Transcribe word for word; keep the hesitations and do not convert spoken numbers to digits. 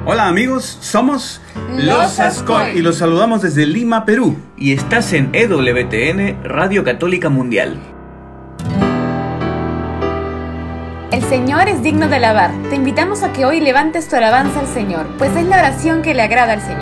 Hola amigos, somos Los Ascoy y los saludamos desde Lima, Perú. Y estás en E W T N, Radio Católica Mundial. El Señor es digno de alabar. Te invitamos a que hoy levantes tu alabanza al Señor, pues es la oración que le agrada al Señor.